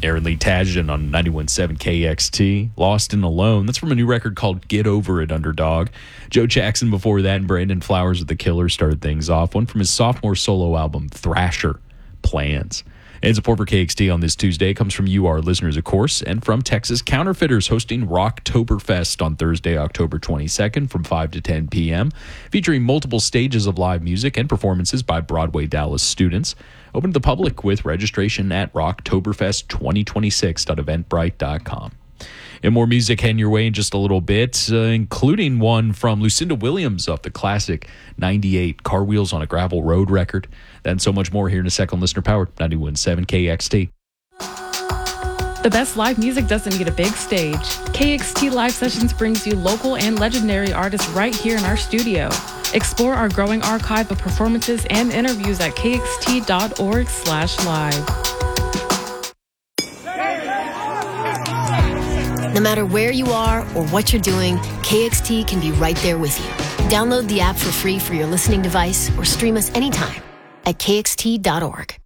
Aaron Lee Tadgen on 91.7 KXT. Lost and Alone. That's from a new record called Get Over It, Underdog. Joe Jackson before that and Brandon Flowers with The Killers started things off. One from his sophomore solo album, Thrasher, Plans. And support for KXT on this Tuesday comes from you, our listeners, of course, and from Texas Counterfeiters hosting Rocktoberfest on Thursday, October 22nd from 5 to 10 p.m., featuring multiple stages of live music and performances by Broadway Dallas students. Open to the public with registration at rocktoberfest2026.eventbrite.com. And more music heading your way in just a little bit, including one from Lucinda Williams off the classic 98 Car Wheels on a Gravel Road record. That and so much more here in a second. Listener powered 91.7 KXT. The best live music doesn't need a big stage. KXT Live Sessions brings you local and legendary artists right here in our studio. Explore our growing archive of performances and interviews at kxt.org/live. No matter where you are or what you're doing, KXT can be right there with you. Download the app for free for your listening device or stream us anytime at kxt.org.